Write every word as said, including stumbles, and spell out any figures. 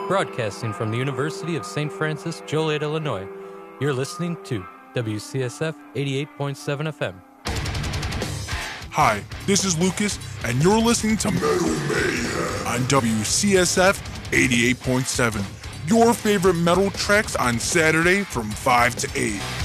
Broadcasting from the University of Saint Francis, Joliet, Illinois, you're listening to W C S F eighty-eight point seven F M. Hi, this is Lucas, and you're listening to Metal Mayhem on W C S F eighty-eight point seven. Your favorite metal tracks on Saturday from five to eight.